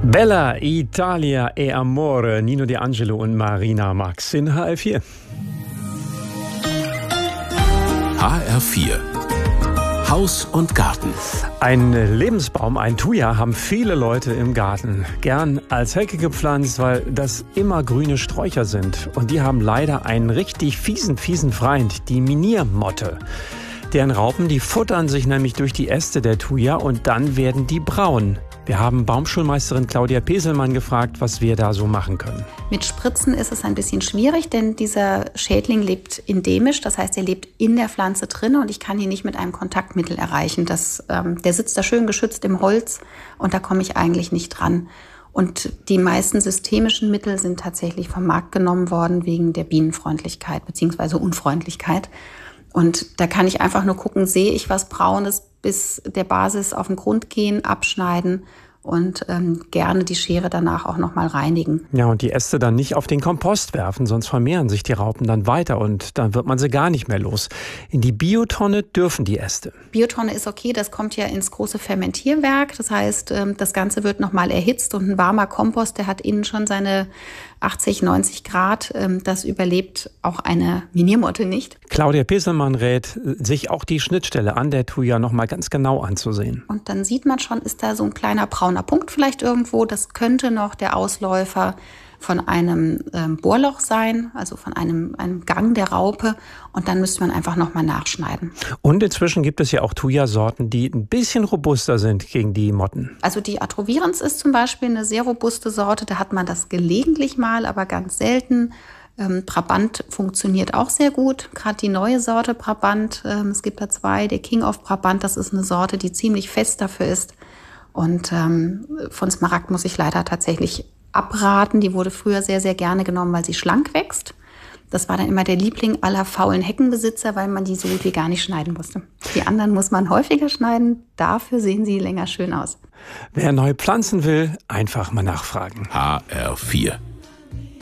Bella Italia e Amore, Nino De Angelo und Marina Max in HR4. HR4 Haus und Garten. Ein Lebensbaum, ein Thuja, haben viele Leute im Garten. Gern als Hecke gepflanzt, weil das immer grüne Sträucher sind. Und die haben leider einen richtig fiesen Freund, die Miniermotte. Deren Raupen, die futtern sich nämlich durch die Äste der Thuja und dann werden die braun. Wir haben Baumschulmeisterin Claudia Peselmann gefragt, was wir da so machen können. Mit Spritzen ist es ein bisschen schwierig, denn dieser Schädling lebt endemisch. Das heißt, er lebt in der Pflanze drin und ich kann ihn nicht mit einem Kontaktmittel erreichen. Der sitzt da schön geschützt im Holz und da komme ich eigentlich nicht dran. Und die meisten systemischen Mittel sind tatsächlich vom Markt genommen worden wegen der Bienenfreundlichkeit bzw. Unfreundlichkeit. Und da kann ich einfach nur gucken, sehe ich was Braunes, bis der Basis auf den Grund gehen, abschneiden und gerne die Schere danach auch nochmal reinigen. Ja, und die Äste dann nicht auf den Kompost werfen, sonst vermehren sich die Raupen dann weiter und dann wird man sie gar nicht mehr los. In die Biotonne dürfen die Äste. Biotonne ist okay, das kommt ja ins große Fermentierwerk. Das heißt, das Ganze wird nochmal erhitzt und ein warmer Kompost, der hat innen schon seine 80, 90 Grad. Das überlebt auch eine Miniermotte nicht. Claudia Peselmann rät, sich auch die Schnittstelle an der Thuja nochmal ganz genau anzusehen. Und dann sieht man schon, ist da so ein kleiner brauner Punkt vielleicht irgendwo. Das könnte noch der Ausläufer von einem Bohrloch sein, also von einem Gang der Raupe. Und dann müsste man einfach nochmal nachschneiden. Und inzwischen gibt es ja auch Thuja-Sorten, die ein bisschen robuster sind gegen die Motten. Also die Atrovirens ist zum Beispiel eine sehr robuste Sorte. Da hat man das gelegentlich mal, aber ganz selten. Brabant funktioniert auch sehr gut. Gerade die neue Sorte Brabant, es gibt da zwei. Der King of Brabant, das ist eine Sorte, die ziemlich fest dafür ist. Und von Smaragd muss ich leider tatsächlich abraten. Die wurde früher sehr, sehr gerne genommen, weil sie schlank wächst. Das war dann immer der Liebling aller faulen Heckenbesitzer, weil man die so gut wie gar nicht schneiden musste. Die anderen muss man häufiger schneiden. Dafür sehen sie länger schön aus. Wer neu pflanzen will, einfach mal nachfragen. HR4